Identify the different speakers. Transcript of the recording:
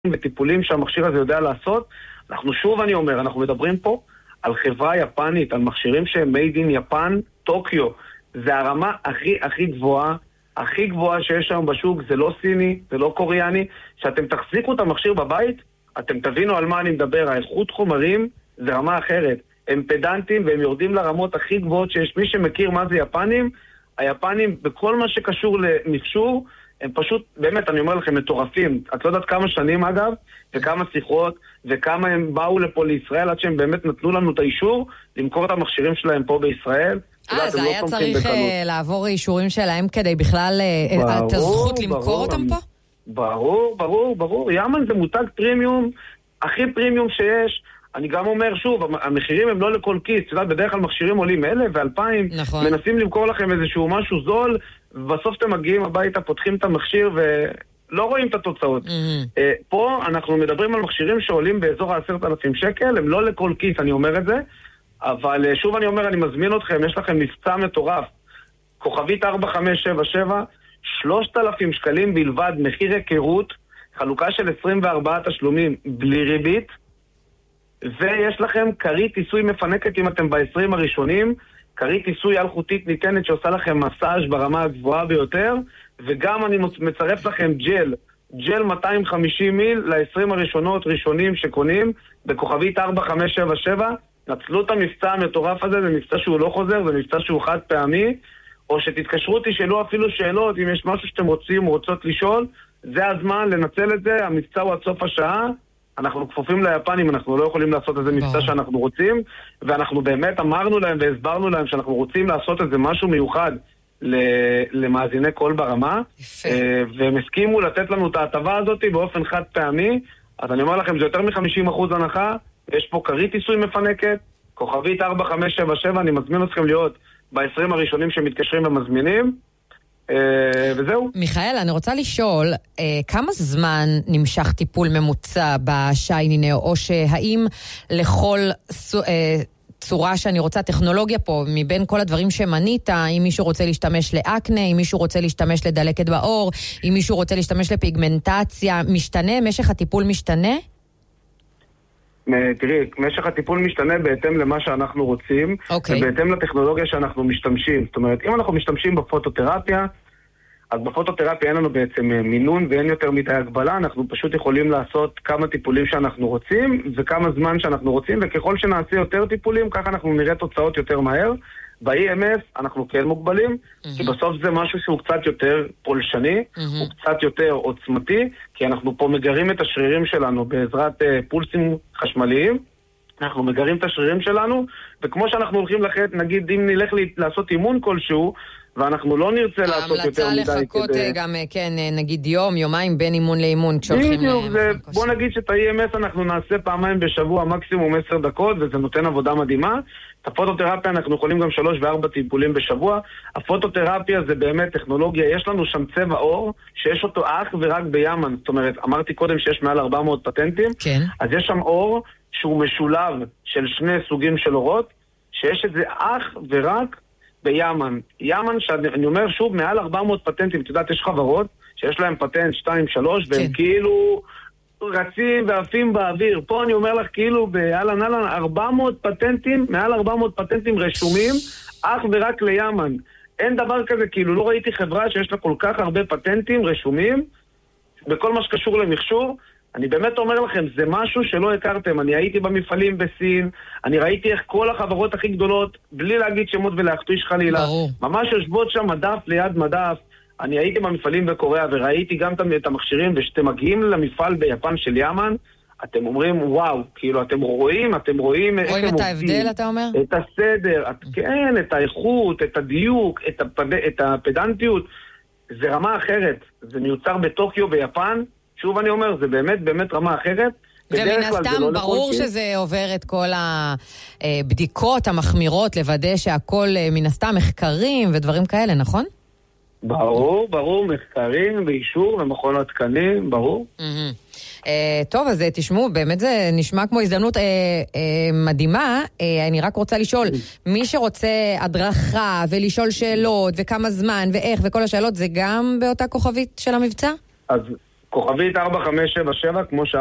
Speaker 1: וטיפולים שהמכשיר הזה יודע לעשות. אני אומר, אנחנו מדברים פה על חברה יפנית, על מכשירים שהם made in יפן, טוקיו. זה הרמה הכי גבוהה שיש היום בשוק, זה לא סיני, זה לא קוריאני. שאתם תחזיקו את המכשיר בבית, אתם תבינו על מה אני מדבר. האיכות חומרים זה רמה אחרת. הם פדנטים והם יורדים לרמות הכי גבוהות שיש. מי שמכיר מה זה יפנים, היפנים בכל מה שקשור למכשור, הם פשוט, באמת, אני אומר לכם, מטורפים. את לא יודעת כמה שנים אגב, וכמה שיחות, וכמה הם באו לפה לישראל, עד שהם באמת נתנו לנו את האישור למכור את המכשירים שלהם פה בישראל.
Speaker 2: זה היה צריך לעבור אישורים שלהם כדי בכלל את הזכות למכור אותם פה?
Speaker 1: ברור. יאמן זה מותג פרימיום, הכי פרימיום שיש. אני גם אומר שוב, המחירים הם לא לכל כיס. בדרך כלל מכשירים עולים 1,000 ו2,000, מנסים למכור לכם איזשהו משהו זול, ובסוף אתם מגיעים הביתה, פותחים את המכשיר ולא רואים את התוצאות. פה אנחנו מדברים על מכשירים שעולים באזור 10,000 שקל, הם לא לכל כיס, אני אומר את זה, אבל שוב אני אומר, אני מזמין אתכם, יש לכם מבצע מטורף, כוכבית 4577, 3,000 שקלים בלבד, מחיר היכרות, חלוקה של 24 תשלומים בלי ריבית, ויש לכם קרית עיסוי מפנקת אם אתם ב-20 הראשונים, קרית עיסוי אלחוטית ניתנת שעושה לכם מסאז' ברמה הגבוהה ביותר, וגם אני מצרף לכם ג'ל 250 מיל ל-20 ראשונים שקונים, בכוכבית 4577, נצלו את המבצע המטורף הזה, זה מבצע שהוא לא חוזר, זה מבצע שהוא חד פעמי, או שתתקשרו, תשאלו אפילו שאלות, אם יש משהו שאתם רוצות לשאול, זה הזמן לנצל את זה, המבצע הוא עד סוף השעה, אנחנו כפופים ליפנים, אנחנו לא יכולים לעשות איזה מבצע שאנחנו רוצים, ואנחנו באמת אמרנו להם והסברנו להם שאנחנו רוצים לעשות איזה משהו מיוחד למאזיני קול ברמה, והם הסכימו לתת לנו את ההטבה הזאת באופן חד פעמי. אז אני אומר לכם, זה יותר מ-50% הנחה, יש פה קרית עיסוי מפנקת, כוכבית 4577, אני מזמין אתכם להיות ב-20 הראשונים שמתקשרים ומזמינים, וזהו.
Speaker 2: מיכאל, אני רוצה לשאול, כמה זמן נמשך טיפול ממוצע בשייני, או שהאם לכל צורה שאני רוצה, טכנולוגיה פה, מבין כל הדברים שמנית, אם מישהו רוצה להשתמש לאקנה, אם מישהו רוצה להשתמש לדלקת בעור, אם מישהו רוצה להשתמש לפיגמנטציה, משתנה? משך הטיפול משתנה?
Speaker 1: תראי, משך הטיפול משתנה בהתאם למה שאנחנו רוצים, ובהתאם לטכנולוגיה שאנחנו משתמשים. זאת אומרת, אם אנחנו משתמשים בפוטותרפיה, אז בפוטותרפיה אין לנו בעצם מינון ואין יותר מדי הגבלה, אנחנו פשוט יכולים לעשות כמה טיפולים שאנחנו רוצים, וכמה זמן שאנחנו רוצים, וככל שנעשה יותר טיפולים, ככה אנחנו נראה תוצאות יותר מהר. ב-EMS אנחנו כן מוגבלים, כי בסוף זה משהו שהוא קצת יותר פולשני, הוא קצת יותר עוצמתי, כי אנחנו פה מגרים את השרירים שלנו בעזרת פולסים חשמליים, אנחנו מגרים את השרירים שלנו, וכמו שאנחנו הולכים נגיד אם נלך לעשות אימון כלשהו, ואנחנו לא נרצה לעשות יותר מדי.
Speaker 2: ההמלצה לחכות גם, כן, נגיד יומיים בין אימון לאימון,
Speaker 1: בדיוק, בוא נגיד שאת ה-EMS אנחנו נעשה פעמיים בשבוע, מקסימום 10 דקות, וזה נותן עבודה מדהימה. את הפוטותרפיה אנחנו יכולים גם 3 ו4 טיפולים בשבוע. הפוטותרפיה זה באמת טכנולוגיה, יש לנו שם צבע אור, שיש אותו אך ורק בימן. זאת אומרת, אמרתי קודם שיש מעל 400 פטנטים,
Speaker 2: כן.
Speaker 1: אז יש שם אור שהוא משולב של שני סוגים של אורות, שיש את זה אך ורק בימן. ימן, שאני אומר שוב, מעל 400 פטנטים, את יודעת, יש חברות שיש להם פטנט 2-3, והם כאילו רצים ועפים באוויר. פה אני אומר לך, כאילו, באלן 400 פטנטים, מעל 400 פטנטים רשומים, אך ורק לימן. אין דבר כזה, כאילו, לא ראיתי חברה שיש לה כל כך הרבה פטנטים רשומים, בכל מה שקשור למכשור. אני באמת אומר לכם, זה משהו שלא הכרתם. אני הייתי במפעלים בסין, אני ראיתי איך כל החברות הכי גדולות, בלי להגיד שמות ולהכתיש חלילה, ממש יושבות שם מדף ליד מדף. אני הייתי במפעלים בקוריאה וראיתי גם את המכשירים, ושאתם מגיעים למפעל ביפן של ימן, אתם אומרים, וואו, כאילו אתם רואים איך הם עובדים.
Speaker 2: רואים את ההבדל, אתה אומר?
Speaker 1: את הסדר, כן, את האיכות, את הדיוק, את הפדנטיות. זה רמה אחרת. זה מיוצר בטוקיו ביפן. שוב אני אומר, זה באמת רמה אחרת.
Speaker 2: ומן הסתם ברור שזה עובר את כל הבדיקות המחמירות, לוודא שהכל מן הסתם מחקרים ודברים כאלה, נכון?
Speaker 1: ברור, מחקרים ואישור ומכון התקנים, ברור.
Speaker 2: טוב, אז תשמעו, באמת זה נשמע כמו הזדמנות מדהימה. אני רק רוצה לשאול, מי שרוצה הדרכה ולשאול שאלות וכמה זמן ואיך וכל השאלות, זה גם באותה כוכבית של המבצע?
Speaker 1: אז כוכבית 4577, כמו